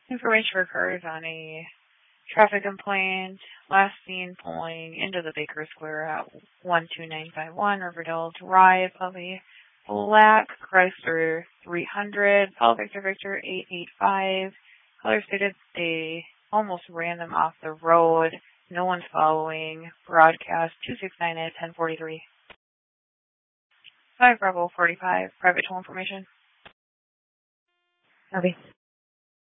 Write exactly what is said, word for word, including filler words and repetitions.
Information recorded on a traffic complaint. Last seen pulling into the Baker Square at one two nine five one Riverdale Drive of a black Chrysler three hundred. Paul Victor Victor eight eight five. Caller stated they almost ran them off the road. No one's following. Broadcast two six nine at ten forty-three. five Bravo forty-five. Private toll information. Copy.